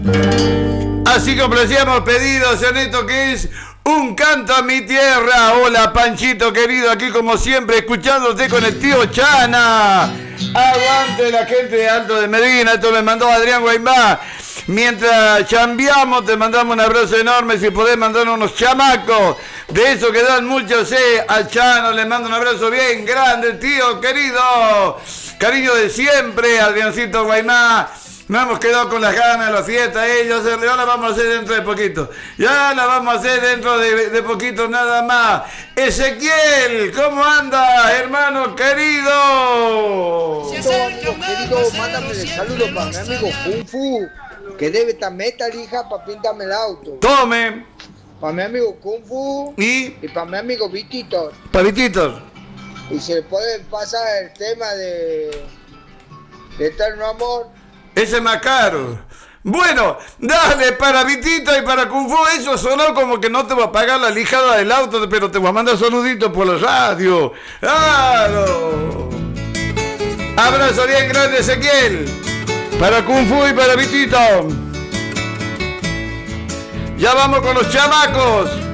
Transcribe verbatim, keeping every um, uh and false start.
Así complacíamos pedidos en esto que es Un Canto a Mi Tierra. Hola Panchito querido, aquí como siempre escuchándote con el tío Chana. Aguante la gente de Alto de Medina. Esto me mandó Adrián Guaymá. Mientras chambeamos te mandamos un abrazo enorme. Si podés mandarnos unos chamacos de esos que dan mucho sé. Al Chano le mando un abrazo bien grande, tío querido. Cariño de siempre, Adriancito Guaymá. Nos hemos quedado con las ganas de la fiesta, ¿eh? Ya, se, ya la vamos a hacer dentro de poquito. Ya la vamos a hacer dentro de, de poquito nada más. Ezequiel, ¿cómo anda, hermano querido? Hermano querido, mándame el saludo para mi amigo Kung Fu, que debe estar metal, hija, para pintarme el auto. Tome. Para mi amigo Kung Fu y, y para mi amigo Vititos. Para Vititos. Y se le puede pasar el tema de, de Eterno Amor. Ese es más caro. Bueno, dale para Vitito y para Kung Fu. Eso sonó como que no te va a pagar la lijada del auto, pero te voy a mandar saluditos por la radio. ¡Claro! Abrazo bien grande, Ezequiel. Para Kung Fu y para Vitito. Ya vamos con los chamacos.